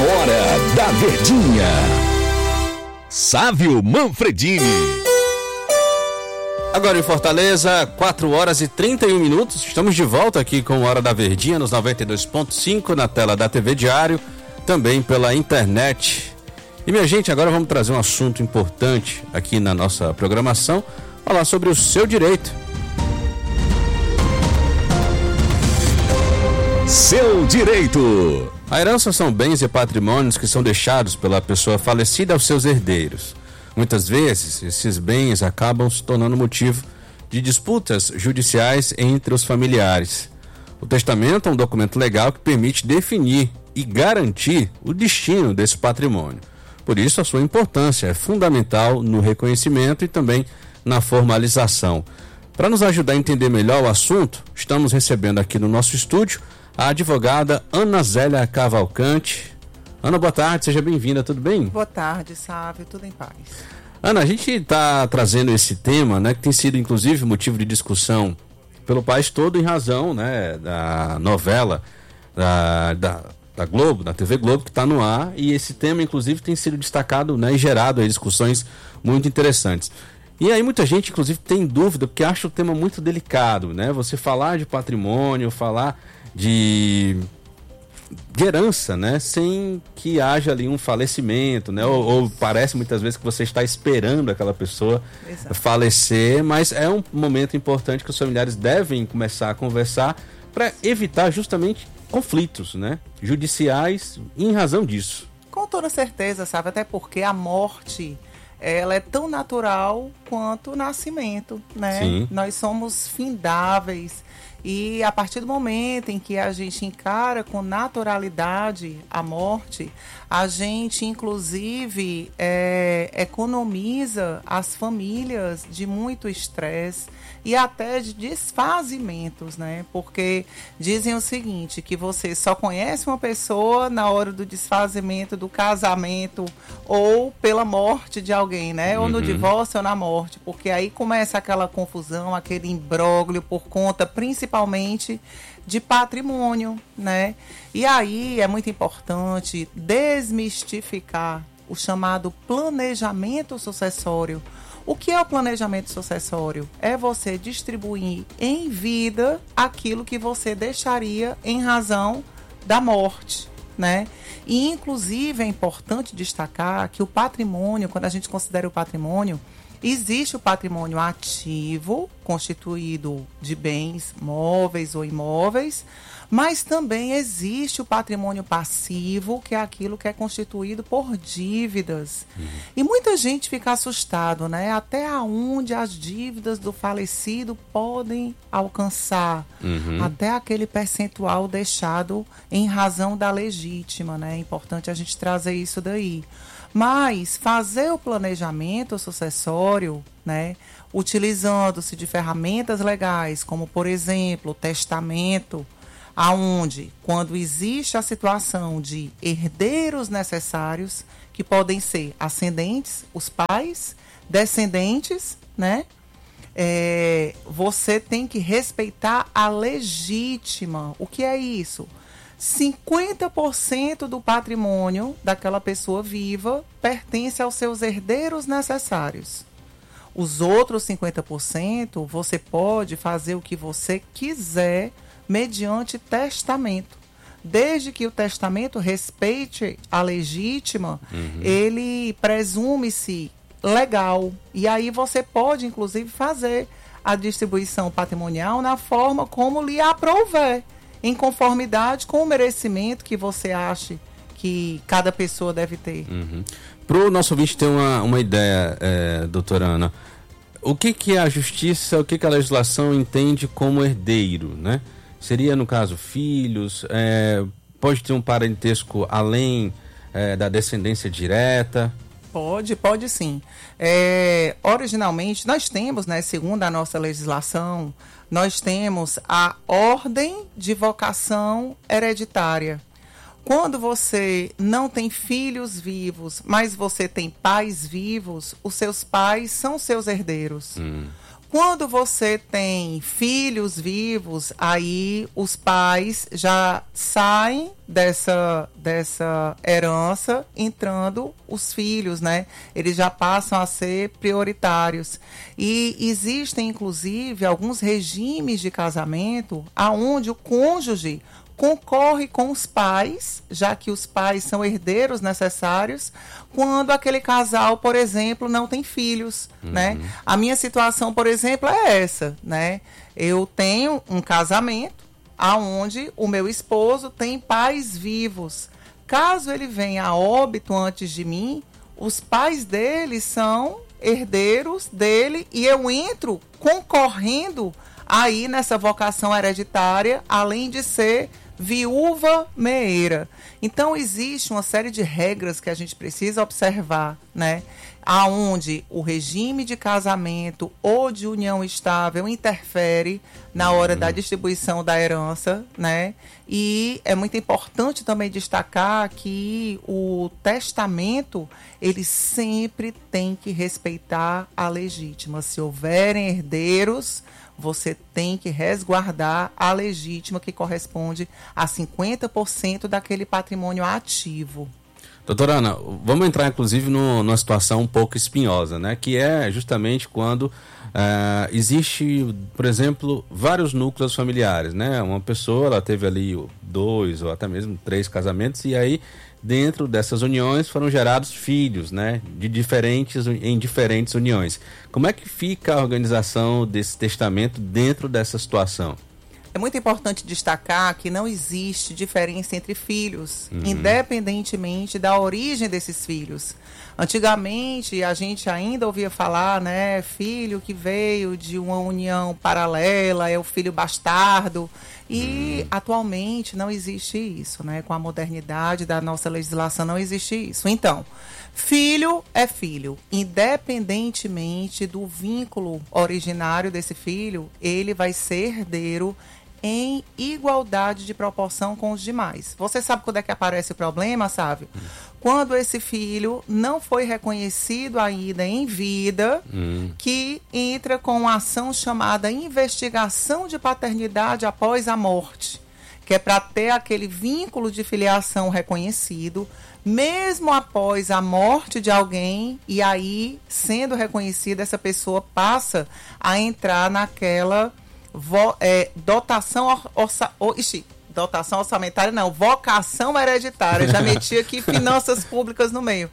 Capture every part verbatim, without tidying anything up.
Hora da Verdinha. Sávio Manfredini. Agora em Fortaleza, quatro horas e trinta e um minutos. Estamos de volta aqui com Hora da Verdinha nos noventa e dois ponto cinco na tela da T V Diário, também pela internet. E minha gente, agora vamos trazer um assunto importante aqui na nossa programação, falar sobre o seu direito. Seu direito. A herança são bens e patrimônios que são deixados pela pessoa falecida aos seus herdeiros. Muitas vezes, esses bens acabam se tornando motivo de disputas judiciais entre os familiares. O testamento é um documento legal que permite definir e garantir o destino desse patrimônio. Por isso, a sua importância é fundamental no reconhecimento e também na formalização. Para nos ajudar a entender melhor o assunto, estamos recebendo aqui no nosso estúdio a advogada Ana Zélia Cavalcante. Ana, boa tarde, seja bem-vinda, tudo bem? Boa tarde, Sávio, tudo em paz. Ana, a gente está trazendo esse tema, né, que tem sido inclusive motivo de discussão pelo país todo em razão, né, da novela da, da, da Globo, da T V Globo, que está no ar, e esse tema inclusive tem sido destacado, né, e gerado aí discussões muito interessantes. E aí muita gente inclusive tem dúvida, porque acha o tema muito delicado, né, você falar de patrimônio, falar de... de herança, né? Sem que haja ali um falecimento, né? Ou, ou parece muitas vezes que você está esperando aquela pessoa Exato. falecer, mas é um momento importante que os familiares devem começar a conversar para evitar justamente conflitos, né? Judiciais em razão disso. Com toda certeza, sabe? Até porque a morte, ela é tão natural quanto o nascimento, né? Sim. Nós somos findáveis. E a partir do momento em que a gente encara com naturalidade a morte, a gente, inclusive, é, economiza as famílias de muito estresse e até de desfazimentos, né? Porque dizem o seguinte, que você só conhece uma pessoa na hora do desfazimento, do casamento ou pela morte de alguém, né? Ou no Uhum. divórcio ou na morte, porque aí começa aquela confusão, aquele imbróglio por conta, principalmente, de patrimônio, né? E aí é muito importante desmistificar o chamado planejamento sucessório. O que é o planejamento sucessório? É você distribuir em vida aquilo que você deixaria em razão da morte, né? E, inclusive, é importante destacar que o patrimônio, quando a gente considera o patrimônio, existe o patrimônio ativo, constituído de bens móveis ou imóveis, mas também existe o patrimônio passivo, que é aquilo que é constituído por dívidas. Uhum. E muita gente fica assustado, né? Até onde as dívidas do falecido podem alcançar, uhum. até aquele percentual deixado em razão da legítima, né? É importante a gente trazer isso daí. Mas fazer o planejamento sucessório, né, utilizando-se de ferramentas legais, como, por exemplo, o testamento, aonde, quando existe a situação de herdeiros necessários, que podem ser ascendentes, os pais, descendentes, né, é, você tem que respeitar a legítima. O que é isso? cinquenta por cento do patrimônio daquela pessoa viva pertence aos seus herdeiros necessários. Os outros cinquenta por cento você pode fazer o que você quiser mediante testamento. Desde que o testamento respeite a legítima, uhum. ele presume-se legal. E aí você pode, inclusive, fazer a distribuição patrimonial na forma como lhe aprouver, em conformidade com o merecimento que você acha que cada pessoa deve ter. Uhum. Para o nosso ouvinte ter uma, uma ideia, é, doutora Ana, o que, que a justiça, o que, que a legislação entende como herdeiro, né? Seria, no caso, filhos, é, pode ter um parentesco além é, da descendência direta? Pode, pode sim. É, originalmente, nós temos, né, segundo a nossa legislação, nós temos a ordem de vocação hereditária. Quando você não tem filhos vivos, mas você tem pais vivos, os seus pais são seus herdeiros. Hum. Quando você tem filhos vivos, aí os pais já saem dessa, dessa herança, entrando os filhos, né? Eles já passam a ser prioritários. E existem, inclusive, alguns regimes de casamento aonde o cônjuge concorre com os pais, já que os pais são herdeiros necessários, quando aquele casal, por exemplo, não tem filhos, uhum. né? A minha situação, por exemplo, é essa, né? Eu tenho um casamento aonde o meu esposo tem pais vivos. Caso ele venha a óbito antes de mim, os pais dele são herdeiros dele e eu entro concorrendo aí nessa vocação hereditária, além de ser viúva meeira. Então existe uma série de regras que a gente precisa observar, né? Aonde o regime de casamento ou de união estável interfere na hora da distribuição da herança, né? E é muito importante também destacar que o testamento, ele sempre tem que respeitar a legítima. Se houverem herdeiros, você tem que resguardar a legítima, que corresponde a cinquenta por cento daquele patrimônio ativo. Doutora Ana, vamos entrar inclusive no, numa situação um pouco espinhosa, né? Que é justamente quando uh, existe, por exemplo, vários núcleos familiares, né? Uma pessoa, ela teve ali dois ou até mesmo três casamentos e aí dentro dessas uniões foram gerados filhos, né? De diferentes, em diferentes uniões. Como é que fica a organização desse testamento dentro dessa situação? É muito importante destacar que não existe diferença entre filhos, uhum. independentemente da origem desses filhos. Antigamente, a gente ainda ouvia falar, né, filho que veio de uma união paralela, é o filho bastardo. E uhum. atualmente não existe isso, né? Com a modernidade da nossa legislação não existe isso. Então, filho é filho, independentemente do vínculo originário desse filho, ele vai ser herdeiro em igualdade de proporção com os demais. Você sabe quando é que aparece o problema, Sávio? Hum. Quando esse filho não foi reconhecido ainda em vida, hum. que entra com uma ação chamada investigação de paternidade após a morte, que é para ter aquele vínculo de filiação reconhecido, mesmo após a morte de alguém, e aí, sendo reconhecida, essa pessoa passa a entrar naquela Vo, é, dotação, orça, oh, ixi, dotação orçamentária, não, vocação hereditária, já meti aqui finanças públicas no meio.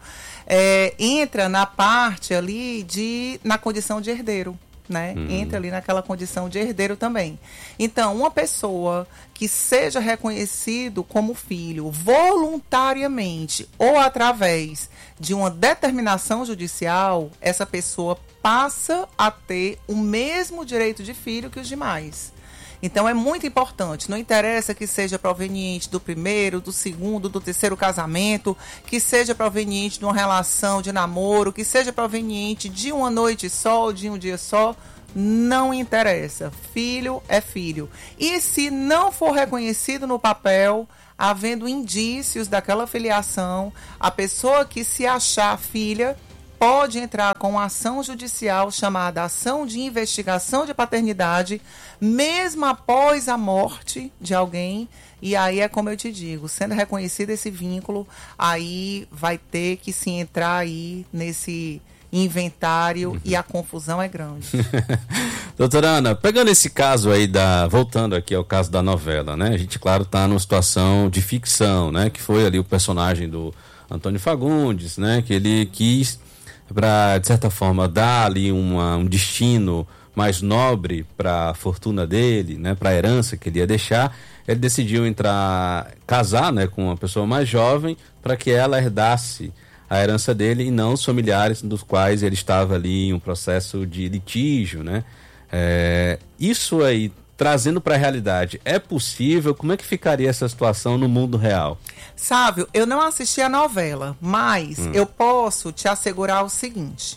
É, entra na parte ali de, na condição de herdeiro, né? Hum. Entra ali naquela condição de herdeiro também. Então, uma pessoa que seja reconhecido como filho voluntariamente ou através de uma determinação judicial, essa pessoa passa a ter o mesmo direito de filho que os demais. Então é muito importante, não interessa que seja proveniente do primeiro, do segundo, do terceiro casamento, que seja proveniente de uma relação de namoro, que seja proveniente de uma noite só ou de um dia só, não interessa. Filho é filho. E se não for reconhecido no papel, havendo indícios daquela filiação, a pessoa que se achar filha pode entrar com uma ação judicial chamada ação de investigação de paternidade, mesmo após a morte de alguém. E aí é como eu te digo, sendo reconhecido esse vínculo, aí vai ter que se entrar aí nesse inventário uhum. e a confusão é grande. Doutora Ana, pegando esse caso aí, da, voltando aqui ao caso da novela, né? A gente, claro, está numa situação de ficção, né? Que foi ali o personagem do Antônio Fagundes, né? Que ele quis, para, de certa forma, dar ali uma, um destino mais nobre para a fortuna dele, né, para a herança que ele ia deixar. Ele decidiu entrar, casar, né, com uma pessoa mais jovem para que ela herdasse a herança dele e não os familiares dos quais ele estava ali em um processo de litígio, né? É, isso aí, trazendo para a realidade, é possível? Como é que ficaria essa situação no mundo real? Sávio, eu não assisti a novela, mas hum. eu posso te assegurar o seguinte.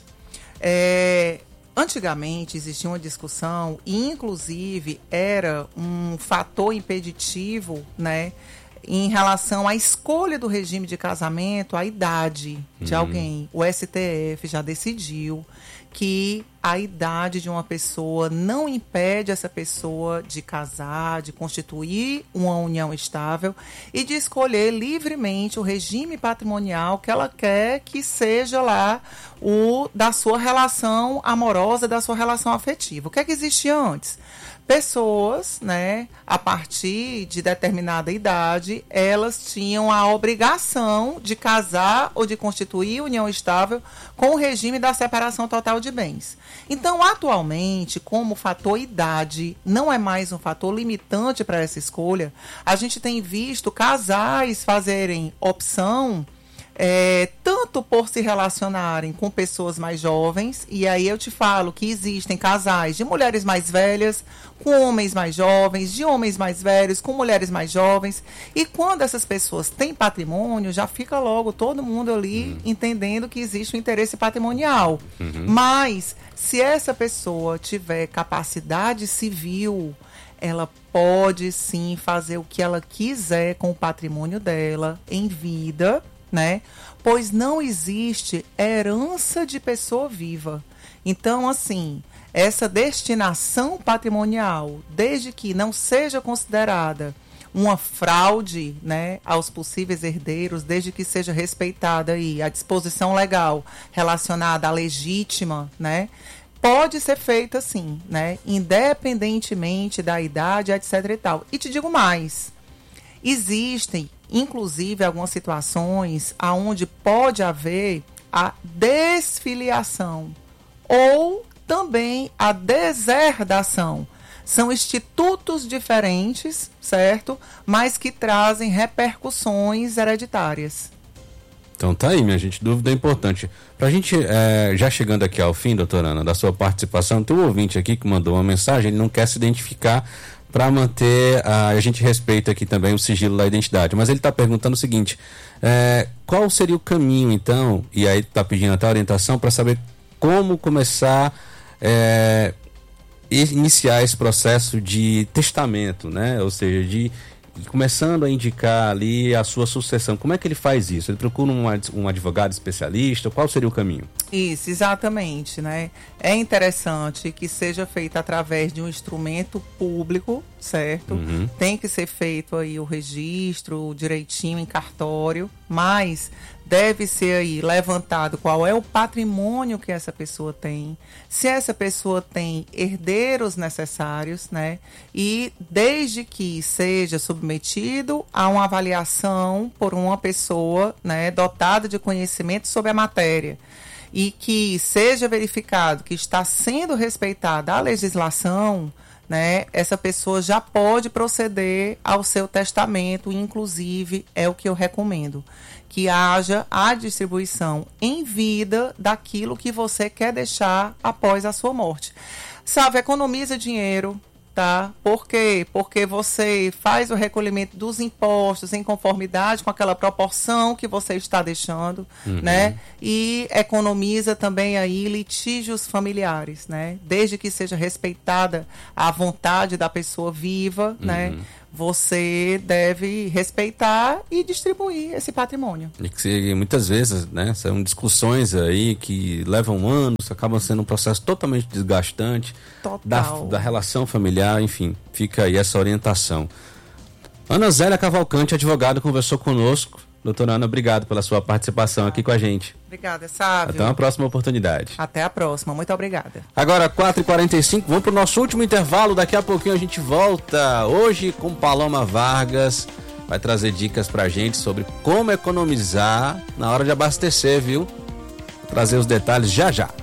É, antigamente existia uma discussão e, inclusive, era um fator impeditivo, né, em relação à escolha do regime de casamento, a idade de Uhum. alguém. O S T F já decidiu que a idade de uma pessoa não impede essa pessoa de casar, de constituir uma união estável e de escolher livremente o regime patrimonial que ela quer que seja lá o da sua relação amorosa, da sua relação afetiva. O que é que existia antes? Pessoas, né, a partir de determinada idade, elas tinham a obrigação de casar ou de constituir união estável com o regime da separação total de bens. Então, atualmente, como o fator idade não é mais um fator limitante para essa escolha, a gente tem visto casais fazerem opção É, tanto por se relacionarem com pessoas mais jovens, e aí eu te falo que existem casais de mulheres mais velhas com homens mais jovens, de homens mais velhos com mulheres mais jovens, e quando essas pessoas têm patrimônio, já fica logo todo mundo ali uhum. entendendo que existe um interesse patrimonial. Uhum. Mas, se essa pessoa tiver capacidade civil, ela pode sim fazer o que ela quiser com o patrimônio dela em vida, né? Pois não existe herança de pessoa viva. Então, assim, essa destinação patrimonial, desde que não seja considerada uma fraude, né, aos possíveis herdeiros, desde que seja respeitada aí a disposição legal relacionada à legítima, né, pode ser feita sim, né, independentemente da idade, etc e tal. E te digo mais, existem inclusive algumas situações onde pode haver a desfiliação ou também a deserdação. São institutos diferentes, certo? Mas que trazem repercussões hereditárias. Então tá aí, minha gente, dúvida importante. Pra gente, é, já chegando aqui ao fim, doutora Ana, da sua participação, tem um ouvinte aqui que mandou uma mensagem, ele não quer se identificar para manter, a, a gente respeita aqui também o sigilo da identidade, mas ele está perguntando o seguinte, é, qual seria o caminho então, e aí está pedindo até orientação para saber como começar, é, iniciar esse processo de testamento, né? Ou seja, de começando a indicar ali a sua sucessão. Como é que ele faz isso? Ele procura um, um advogado especialista? Qual seria o caminho? Isso, exatamente, né? É interessante que seja feito através de um instrumento público, certo? Uhum. Tem que ser feito aí o registro direitinho em cartório, mas deve ser aí levantado qual é o patrimônio que essa pessoa tem, se essa pessoa tem herdeiros necessários, né? E desde que seja submetido a uma avaliação por uma pessoa, né, dotada de conhecimento sobre a matéria, e que seja verificado que está sendo respeitada a legislação, né, essa pessoa já pode proceder ao seu testamento, inclusive é o que eu recomendo, que haja a distribuição em vida daquilo que você quer deixar após a sua morte. Sabe, economiza dinheiro, tá? Por quê? Porque você faz o recolhimento dos impostos em conformidade com aquela proporção que você está deixando, uhum. né? E economiza também aí litígios familiares, né? Desde que seja respeitada a vontade da pessoa viva, uhum. né? Você deve respeitar e distribuir esse patrimônio. E que muitas vezes, né, são discussões aí que levam anos, acabam sendo um processo totalmente desgastante da, da relação familiar, enfim, fica aí essa orientação. Ana Zélia Cavalcante, advogada, conversou conosco. Doutora Ana, obrigado pela sua participação aqui com a gente. Obrigada, Sávio. Até uma próxima oportunidade. Até a próxima, muito obrigada. Agora, quatro e quarenta e cinco, vamos para o nosso último intervalo. Daqui a pouquinho a gente volta. Hoje com Paloma Vargas. Vai trazer dicas pra gente sobre como economizar na hora de abastecer, viu? Vou trazer os detalhes já já.